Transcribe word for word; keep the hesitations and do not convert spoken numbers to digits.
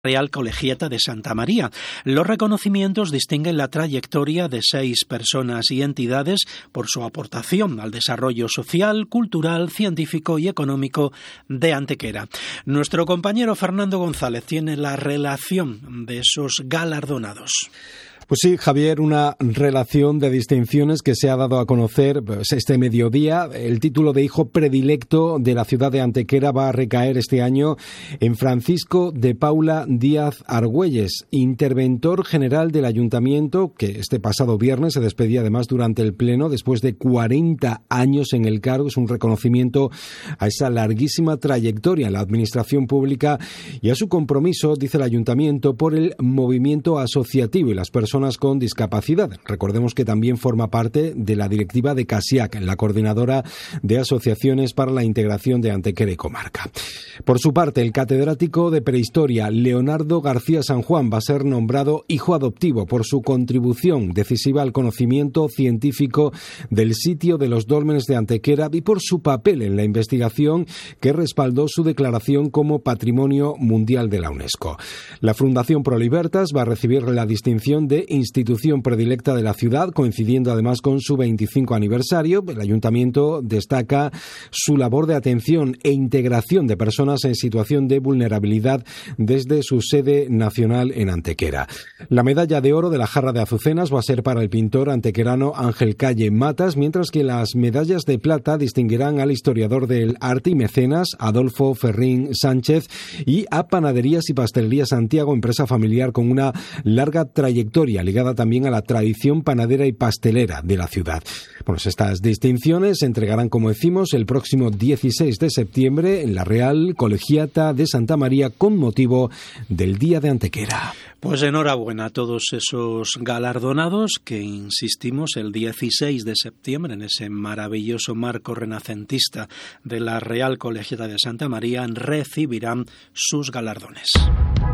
Real Colegiata de Santa María. Los reconocimientos distinguen la trayectoria de seis personas y entidades por su aportación al desarrollo social, cultural, científico y económico de Antequera. Nuestro compañero Fernando González tiene la relación de esos galardonados. Pues sí, Javier, una relación de distinciones que se ha dado a conocer pues, este mediodía. El título de hijo predilecto de la ciudad de Antequera va a recaer este año en Francisco de Paula Díaz Argüelles, interventor general del ayuntamiento, que este pasado viernes se despedía además durante el pleno después de cuarenta años en el cargo. Es un reconocimiento a esa larguísima trayectoria en la administración pública y a su compromiso, dice el ayuntamiento, por el movimiento asociativo y las personas con discapacidad. Recordemos que también forma parte de la directiva de CASIAC, la coordinadora de asociaciones para la integración de Antequera y comarca. Por su parte, el catedrático de Prehistoria, Leonardo García San Juan, va a ser nombrado hijo adoptivo por su contribución decisiva al conocimiento científico del sitio de los dólmenes de Antequera y por su papel en la investigación que respaldó su declaración como Patrimonio Mundial de la UNESCO. La Fundación ProLibertas va a recibir la distinción de institución predilecta de la ciudad, coincidiendo además con su veinticinco aniversario. El ayuntamiento destaca su labor de atención e integración de personas en situación de vulnerabilidad desde su sede nacional en Antequera. La medalla de oro de la Jarra de Azucenas va a ser para el pintor antequerano Ángel Calle Matas, mientras que las medallas de plata distinguirán al historiador del arte y mecenas Adolfo Ferrín Sánchez y a Panaderías y Pastelería Santiago, empresa familiar con una larga trayectoria ligada también a la tradición panadera y pastelera de la ciudad. Bueno, estas distinciones se entregarán, como decimos, el próximo dieciséis de septiembre en la Real Colegiata de Santa María con motivo del Día de Antequera. Pues enhorabuena a todos esos galardonados que, insistimos, el dieciséis de septiembre, en ese maravilloso marco renacentista de la Real Colegiata de Santa María, recibirán sus galardones.